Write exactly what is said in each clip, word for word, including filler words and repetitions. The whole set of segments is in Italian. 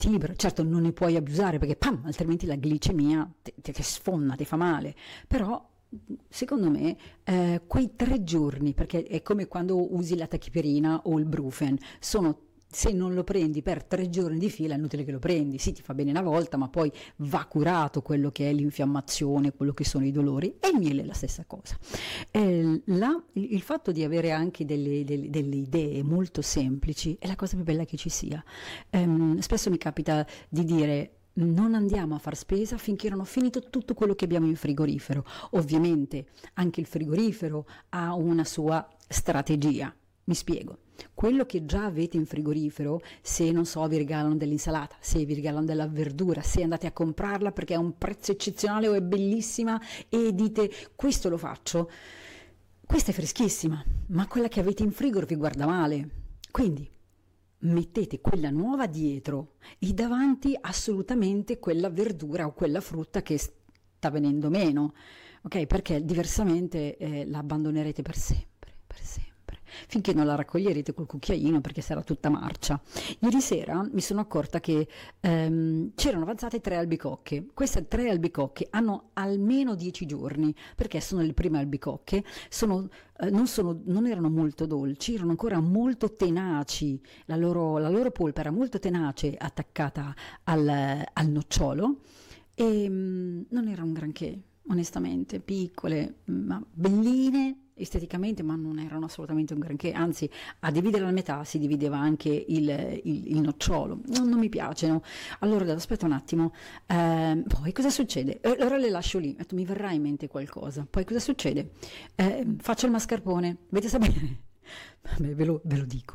ti libera. Certo non ne puoi abusare perché pam, altrimenti la glicemia ti, ti, ti sfonda, ti fa male, però secondo me eh, quei tre giorni, perché è come quando usi la tachipirina o il Brufen, sono, se non lo prendi per tre giorni di fila è inutile che lo prendi, sì ti fa bene una volta ma poi va curato quello che è l'infiammazione, quello che sono i dolori, e il miele è la stessa cosa. Eh, la, il, il fatto di avere anche delle, delle, delle idee molto semplici è la cosa più bella che ci sia. Eh, spesso mi capita di dire non andiamo a far spesa finché non ho finito tutto quello che abbiamo in frigorifero. Ovviamente anche il frigorifero ha una sua strategia. Mi spiego. Quello che già avete in frigorifero, se non so vi regalano dell'insalata, se vi regalano della verdura, se andate a comprarla perché ha un prezzo eccezionale o è bellissima e dite questo lo faccio, questa è freschissima, ma quella che avete in frigo vi guarda male. Quindi mettete quella nuova dietro e davanti assolutamente quella verdura o quella frutta che sta venendo meno, ok? Perché diversamente eh, la abbandonerete per sempre, per sempre, finché non la raccoglierete col cucchiaino perché sarà tutta marcia. Ieri sera mi sono accorta che ehm, c'erano avanzate tre albicocche. Queste tre albicocche hanno almeno dieci giorni perché sono le prime albicocche, sono, eh, non, sono, non erano molto dolci, erano ancora molto tenaci, la loro, la loro polpa era molto tenace attaccata al, al nocciolo e mh, non era un granché, onestamente, piccole ma belline esteticamente, ma non erano assolutamente un granché, anzi a dividere a metà si divideva anche il, il, il nocciolo, non, non mi piacciono. Allora aspetta un attimo, eh, poi cosa succede? Eh, ora le lascio lì, detto, mi verrà in mente qualcosa, poi cosa succede? Eh, faccio il mascarpone, volete sapere? Vabbè, ve lo, ve lo dico.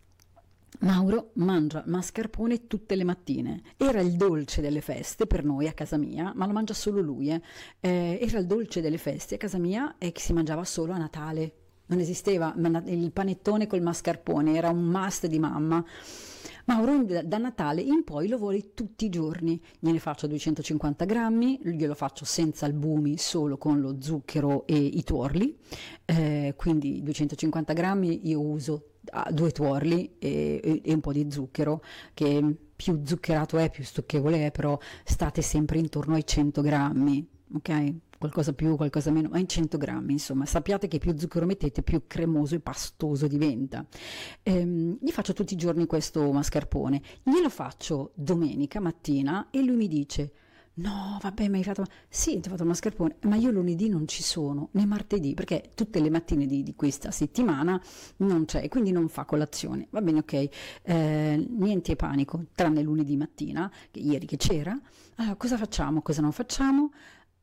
Mauro mangia mascarpone tutte le mattine, era il dolce delle feste per noi a casa mia, ma lo mangia solo lui, eh. Eh, era il dolce delle feste a casa mia e che si mangiava solo a Natale, non esisteva il panettone col mascarpone, era un must di mamma. Mauro da Natale in poi lo vuole tutti i giorni, gliene faccio duecentocinquanta grammi, glielo faccio senza albumi, solo con lo zucchero e i tuorli, eh, quindi duecentocinquanta grammi io uso due tuorli e, e un po' di zucchero, che più zuccherato è più stucchevole è, però state sempre intorno ai cento grammi, ok? Qualcosa più, qualcosa meno, ma in cento grammi, insomma, sappiate che più zucchero mettete più cremoso e pastoso diventa. Ehm, gli faccio tutti i giorni questo mascarpone, glielo faccio domenica mattina e lui mi dice no vabbè ma hai fatto, sì ti ho fatto il mascarpone, ma io lunedì non ci sono, né martedì, perché tutte le mattine di, di questa settimana non c'è, quindi non fa colazione. Va bene, ok, eh, niente panico, tranne lunedì mattina, che ieri che c'era. Allora cosa facciamo, cosa non facciamo?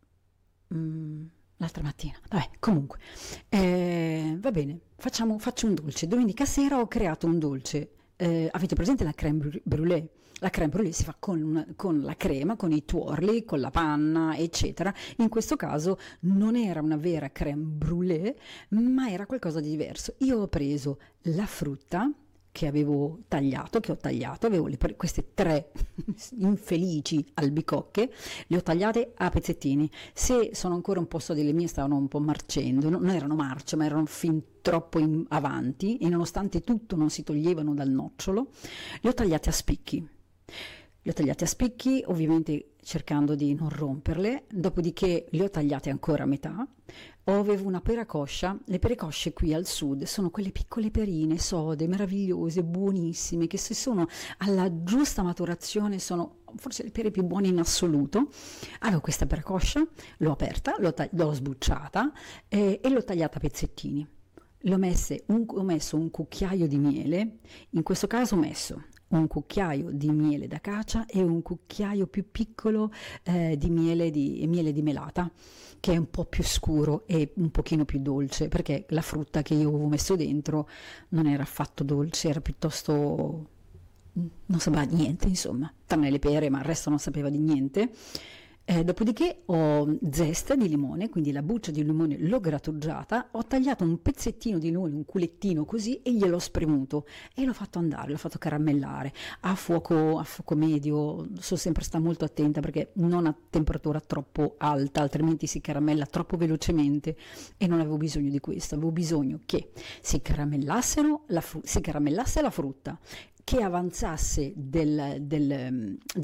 Mm, l'altra mattina, vabbè, comunque eh, va bene, facciamo, faccio un dolce. Domenica sera ho creato un dolce. Eh, avete presente la crème brûlée? La crème brûlée si fa con, una, con la crema, con i tuorli, con la panna, eccetera. In questo caso non era una vera crème brûlée, ma era qualcosa di diverso. Io ho preso la frutta che avevo tagliato, che ho tagliato, avevo le, queste tre infelici albicocche, le ho tagliate a pezzettini. Se sono ancora un po' so delle mie stavano un po' marcendo, non erano marce, ma erano fin troppo in avanti e nonostante tutto non si toglievano dal nocciolo. Le ho tagliate a spicchi. Le ho tagliate a spicchi, ovviamente cercando di non romperle, dopodiché le ho tagliate ancora a metà. O avevo una pera coscia, le pere cosce qui al sud sono quelle piccole perine, sode, meravigliose, buonissime, che se sono alla giusta maturazione sono forse le pere più buone in assoluto. Avevo questa pera coscia, l'ho aperta, l'ho, tagli- l'ho sbucciata eh, e l'ho tagliata a pezzettini. L'ho messe un, ho messo un cucchiaio di miele, in questo caso ho messo un cucchiaio di miele d'acacia e un cucchiaio più piccolo eh, di, miele di miele di melata, che è un po' più scuro e un pochino più dolce, perché la frutta che io avevo messo dentro non era affatto dolce, era piuttosto, non sapeva di niente, insomma, tranne le pere, ma il resto non sapeva di niente. Eh, dopodiché ho zesta di limone, quindi la buccia di limone l'ho grattugiata, ho tagliato un pezzettino di limone, un culettino così, e gliel'ho spremuto e l'ho fatto andare, l'ho fatto caramellare a fuoco, a fuoco medio. Sono sempre stata molto attenta perché non a temperatura troppo alta, altrimenti si caramella troppo velocemente e non avevo bisogno di questo, avevo bisogno che si caramellassero la fru- si caramellasse la frutta, che avanzasse del, del,